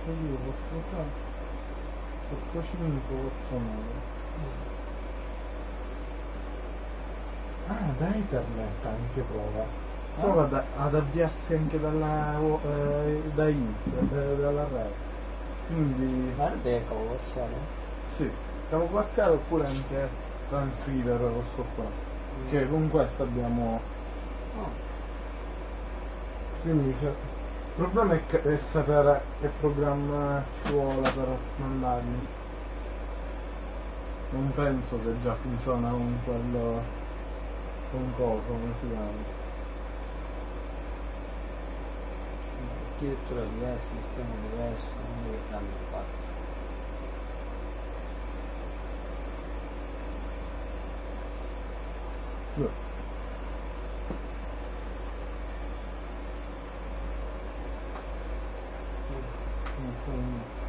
io 4589. Ah, da internet anche prova ad avviarsi anche da internet, dalla rete. Quindi. Ma non è cavo parziale? Sì, cavo parziale oppure anche transceiver questo qua. Che con questo abbiamo. Quindi il problema è sapere che programma ci vuole per mandarli. Non penso che già funziona con quello. Con cosa, come si chiama? Architettura diversa, sistema diverso, non è che l'hanno fatto. No.